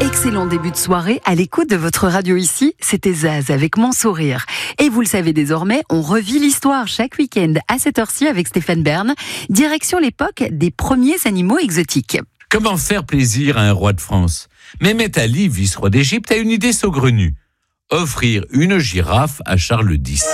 Excellent début de soirée à l'écoute de votre radio ici, c'était Zaz avec Mon Sourire. Et vous le savez désormais, on revit l'histoire chaque week-end à cette heure-ci avec Stéphane Bern, direction l'époque des premiers animaux exotiques. Comment faire plaisir à un roi de France ? Mehmet Ali, vice-roi d'Égypte, a une idée saugrenue. Offrir une girafe à Charles X.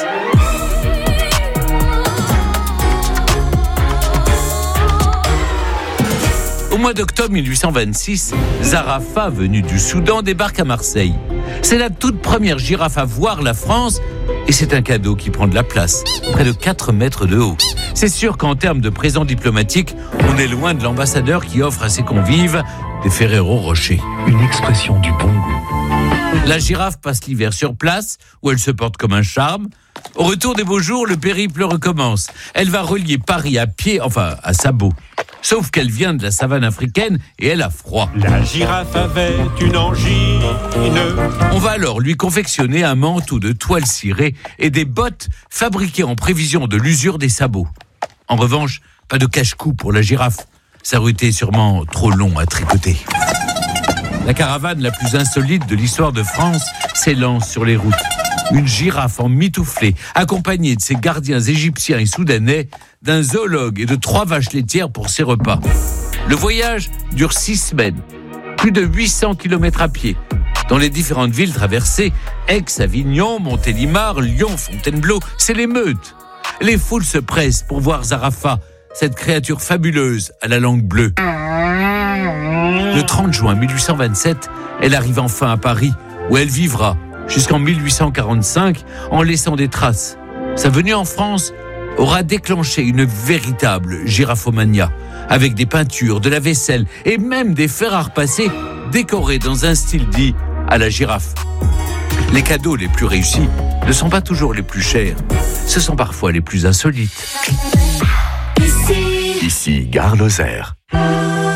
Au mois d'octobre 1826, Zarafa, venu du Soudan, débarque à Marseille. C'est la toute première girafe à voir la France et c'est un cadeau qui prend de la place, près de 4 mètres de haut. C'est sûr qu'en termes de présent diplomatique, on est loin de l'ambassadeur qui offre à ses convives des Ferrero Rocher. Une expression du bon goût. La girafe passe l'hiver sur place, où elle se porte comme un charme. Au retour des beaux jours, le périple recommence. Elle va relier Paris à pied, enfin à sabot. Sauf qu'elle vient de la savane africaine et elle a froid. La girafe avait une angine. On va alors lui confectionner un manteau de toile cirée et des bottes fabriquées en prévision de l'usure des sabots. En revanche, pas de cache-cou pour la girafe. Ça aurait été sûrement trop long à tricoter. La caravane la plus insolite de l'histoire de France s'élance sur les routes. Une girafe en mitouflée, accompagnée de ses gardiens égyptiens et soudanais, d'un zoologue et de 3 vaches laitières pour ses repas. Le voyage dure 6 semaines, plus de 800 km à pied, dans les différentes villes traversées, Aix, Avignon, Montélimar, Lyon, Fontainebleau, c'est l'émeute. Les foules se pressent pour voir Zarafa, cette créature fabuleuse à la langue bleue. Le 30 juin 1827, elle arrive enfin à Paris, où elle vivra jusqu'en 1845 en laissant des traces. Sa venue en France aura déclenché une véritable giraphomania, avec des peintures, de la vaisselle et même des fers à repasser décorés dans un style dit à la girafe. Les cadeaux les plus réussis ne sont pas toujours les plus chers, ce sont parfois les plus insolites. Ici, Gare Lozère.